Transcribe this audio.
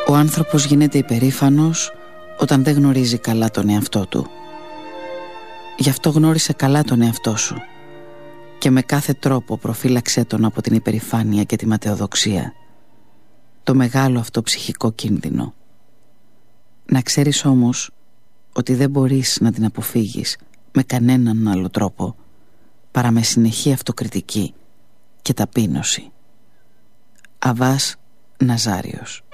Ο άνθρωπος γίνεται υπερήφανος όταν δεν γνωρίζει καλά τον εαυτό του. Γι' αυτό γνώρισε καλά τον εαυτό σου και με κάθε τρόπο προφύλαξέ τον από την υπερηφάνεια και τη ματαιοδοξία, το μεγάλο αυτό ψυχικό κίνδυνο. Να ξέρεις όμως ότι δεν μπορείς να την αποφύγεις με κανέναν άλλο τρόπο παρά με συνεχή αυτοκριτική και ταπείνωση. Αββάς Ναζάριος.